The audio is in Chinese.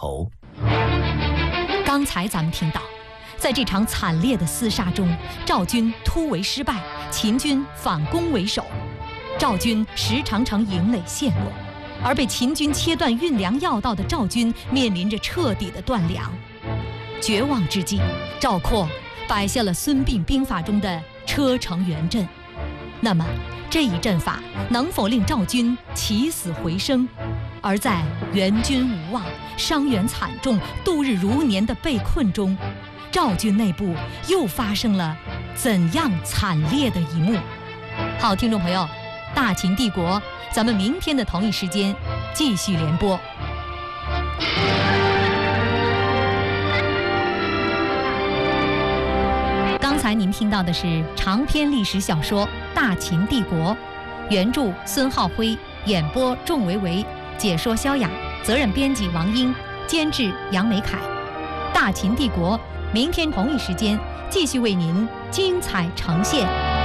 头。 刚才咱们听到，在这场惨烈的厮杀中，赵军突围失败，秦军反攻为守。赵军时常营垒陷落，而被秦军切断运粮要道的赵军面临着彻底的断粮。绝望之际，赵括摆下了孙膑兵法中的车城援阵。那么这一阵法能否令赵军起死回生？而在援军无望、伤员惨重、度日如年的被困中，赵军内部又发生了怎样惨烈的一幕？好，听众朋友，大秦帝国，咱们明天的同一时间继续联播。刚才您听到的是长篇历史小说《大秦帝国》，原著孙浩辉，演播仲维维，解说萧雅，责任编辑王英，监制杨梅凯。《大秦帝国》明天同一时间继续为您精彩呈现。